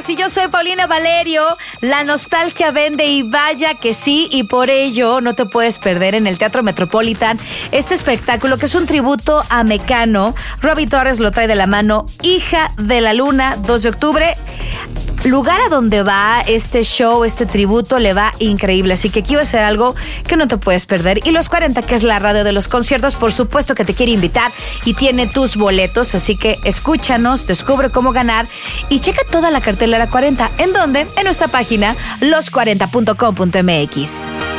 es, y yo soy Paulina Valerio. La nostalgia vende y vaya que sí, y por ello no te puedes perder en el Teatro Metropolitan este espectáculo que es un tributo a Mecano. Robbie Torres lo trae de la mano, Hija de la Luna, 2 de octubre. Lugar a donde va este show, este tributo, le va increíble. Así que aquí va a ser algo que no te puedes perder. Y Los 40, que es la radio de los conciertos, por supuesto que te quiere invitar y tiene tus boletos. Así que escúchanos, descubre cómo ganar y checa toda la cartelera 40. ¿En dónde? En nuestra página los40.com.mx.